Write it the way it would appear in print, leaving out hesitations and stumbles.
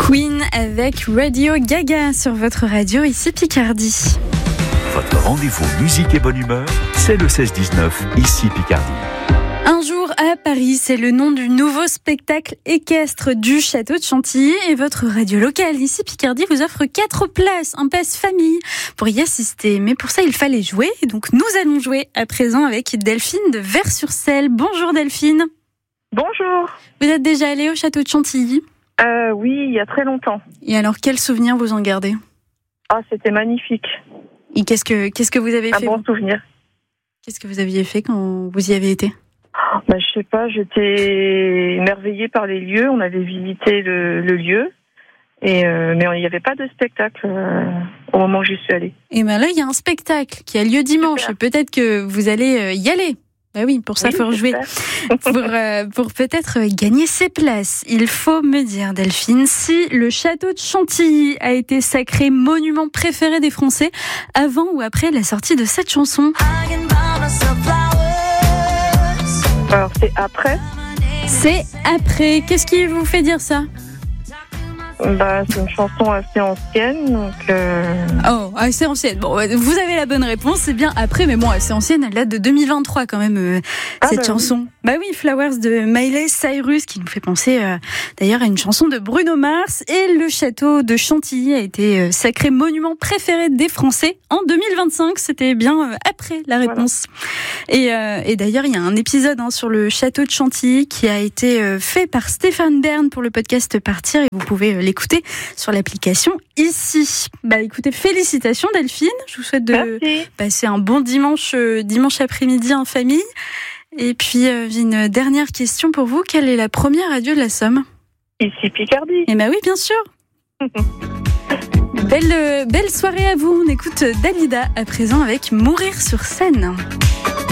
Queen avec Radio Gaga sur votre radio, ici Picardie. Votre rendez-vous musique et bonne humeur, c'est le 16-19, ici Picardie. Un jour à Paris, c'est le nom du nouveau spectacle équestre du Château de Chantilly, et votre radio locale, ici Picardie, vous offre 4 places, un pass famille pour y assister. Mais pour ça, il fallait jouer, donc nous allons jouer à présent avec Delphine de Vers-sur-Celle. Bonjour Delphine. Bonjour. Vous êtes déjà allée au Château de Chantilly ? Oui, il y a très longtemps. Et alors, quels souvenirs vous en gardez ? Ah, c'était magnifique. Et qu'est-ce que vous avez fait ? Un bon souvenir. Qu'est-ce que vous aviez fait quand vous y avez été ? Je sais pas, j'étais émerveillée par les lieux. On avait visité le lieu, mais il n'y avait pas de spectacle au moment où j'y suis allée. Et bien là, il y a un spectacle qui a lieu dimanche. Super. Peut-être que vous allez y aller. Bah oui, pour ça, il faut jouer. Pour peut-être gagner ses places, il faut me dire, Delphine, si le Château de Chantilly a été sacré monument préféré des Français avant ou après la sortie de cette chanson. Alors, c'est après. C'est après. Qu'est-ce qui vous fait dire ça ? C'est une chanson assez ancienne, donc... Oh, assez ancienne. Bon, vous avez la bonne réponse, c'est bien après, mais bon, assez ancienne, elle date de 2023 quand même, cette chanson. Bah oui, Flowers de Miley Cyrus, qui nous fait penser d'ailleurs à une chanson de Bruno Mars. Et le Château de Chantilly a été sacré monument préféré des Français en 2025. C'était bien après la réponse. Voilà. Et d'ailleurs, il y a un épisode sur le Château de Chantilly qui a été fait par Stéphane Bern pour le podcast Partir, et vous pouvez l'écouter sur l'application ici. Écoutez, félicitations Delphine. Je vous souhaite de passer un bon dimanche après-midi en famille. Et puis, j'ai une dernière question pour vous. Quelle est la première radio de la Somme ? Ici Picardie. Eh bien oui, bien sûr. Belle soirée à vous. On écoute Dalida à présent avec Mourir sur scène.